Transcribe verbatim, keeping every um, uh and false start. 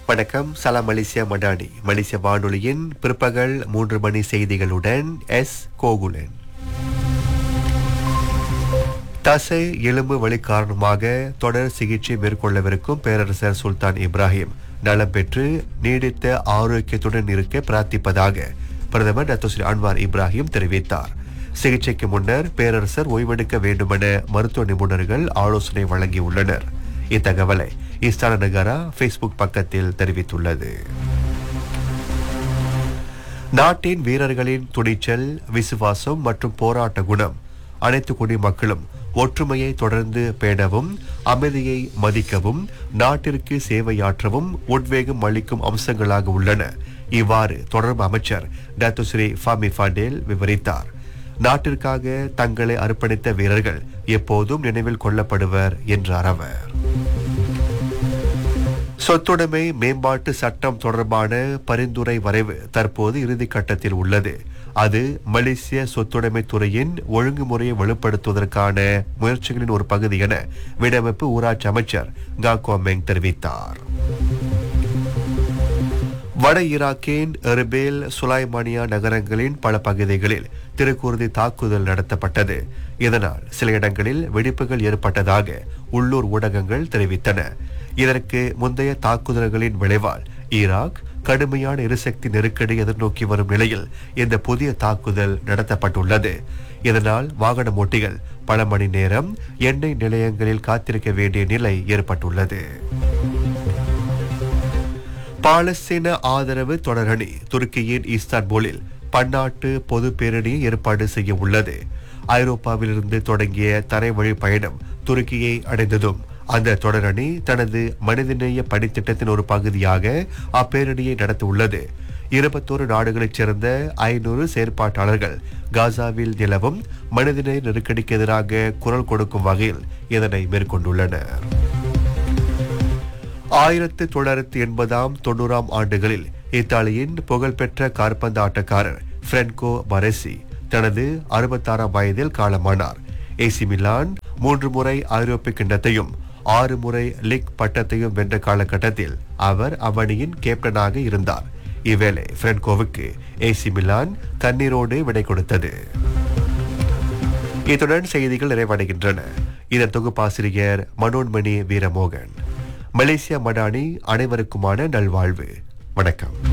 வணக்கம். சலாம் மலேசியா மடானி மலேசிய வானொலியின் பிற்பகல் மூன்று மணி செய்திகளுடன் எஸ் கோகுலன். தசை எலும்பு வலி காரணமாக தொடர் சிகிச்சை மேற்கொள்ளவிருக்கும் பேரரசர் சுல்தான் இப்ராஹிம் நலம் பெற்று நீடித்த ஆரோக்கியத்துடன் இருக்க பிரார்த்திப்பதாக பிரதமர் டத்தோஸ்ரீ அன்வார் இப்ராஹிம் தெரிவித்தார். சிகிச்சைக்கு முன்னர் பேரரசர் ஓய்வெடுக்க வேண்டுமென மருத்துவ நிபுணர்கள் ஆலோசனை வழங்கியுள்ளனர். இத்தகவலை இஸ்தான நகரா ஃபேஸ்புக் பக்கத்தில் தெரிவித்துள்ளது. நாட்டின் வீரர்களின் துணிச்சல், விசுவாசம் மற்றும் போராட்ட குணம் அனைத்து குடிமக்களும் ஒற்றுமையை தொடர்ந்து பேணவும், அமைதியை மதிக்கவும், நாட்டிற்கு சேவையாற்றவும் உத்வேகம் அளிக்கும் அம்சங்களாக உள்ளன. இவ்வாறு தொடர்பு அமைச்சர் டத்தோஸ்ரீ ஃபாமி ஃபடேல் விவரித்தார். நாட்டிற்காக தங்களை அர்ப்பணித்த வீரர்கள் எப்போதும் நினைவில் கொள்ளப்படுவர் என்றார் அவர். சொத்துடைமை மேம்பாட்டு சட்டம் தொடர்பான பரிந்துரை வரைவு தற்போது இறுதிக்கட்டத்தில் உள்ளது. அது மலேசிய சொத்துடைமை துறையின் ஒழுங்குமுறையை வலுப்படுத்துவதற்கான முயற்சிகளின் ஒரு பகுதி என வீடமைப்பு ஊராட்சி அமைச்சர் காகோ மெங் தெரிவித்தார். வட ஈராக்கின் எர்பில், சுலைமானியா நகரங்களின் பல பகுதிகளில் திருக்குருதி தாக்குதல் நடத்தப்பட்டது. இதனால் சில இடங்களில் வெடிப்புகள் ஏற்பட்டதாக உள்ளூர் ஊடகங்கள் தெரிவித்தன. இதற்கு முந்தைய தாக்குதல்களின் விளைவால் ஈராக் கடுமையான எரிசக்தி நெருக்கடி எதிர்நோக்கி வரும் நிலையில் இந்த புதிய தாக்குதல் நடத்தப்பட்டுள்ளது. இதனால் வாகன ஓட்டிகள் பல மணி நேரம் எண்ணெய் நிலையங்களில் காத்திருக்க வேண்டிய நிலை ஏற்பட்டுள்ளது. பாலஸ்தீன ஆதரவு தொடரணி துருக்கியின் இஸ்தான்புலில் பன்னாட்டு பொது பேரணியை ஏற்பாடு செய்ய உள்ளது. ஐரோப்பாவிலிருந்து தொடங்கிய தரைவழி பயணம் துருக்கியை அடைந்ததும் அந்த தொடரணி தனது மனிதநேய பணித்திட்டத்தின் ஒரு பகுதியாக அப்பேரணியை நடத்த உள்ளது. இருபத்தோரு நாடுகளைச் சேர்ந்த ஐநூறு செயற்பாட்டாளர்கள் காசாவில் நிலவும் மனிதநேய நெருக்கடிக்கு எதிராக குரல் கொடுக்கும் வகையில் இதனை மேற்கொண்டுள்ளனர். ஆயிரத்து தொள்ளாயிரத்து எண்பதாம் தொண்ணூறாம் ஆண்டுகளில் இத்தாலியின் புகழ்பெற்ற காற்பந்து ஆட்டக்காரர் பிரான்கோ பரெசி தனது அறுபத்தாறாம் வயதில் காலமானார். ஏசி மிலான் மூன்று முறை ஐரோப்பிய கிண்ணத்தையும் ஆறு முறை லீக் பட்டத்தையும் வென்ற காலகட்டத்தில் அவர் அவனியின் கேப்டனாக இருந்தார். இவ்வேளை பிரான்கோவுக்கு ஏசி மிலான் கண்ணீரோடு விடை கொடுத்தது. இத்துடன் செய்திகள் நிறைவடைகின்றன. இதன் தொகுப்பாசிரியர் மனோன்மணி வீரமோகன். மலேசியா மடானி அனைவருக்குமான நல்வாழ்வு. வணக்கம்.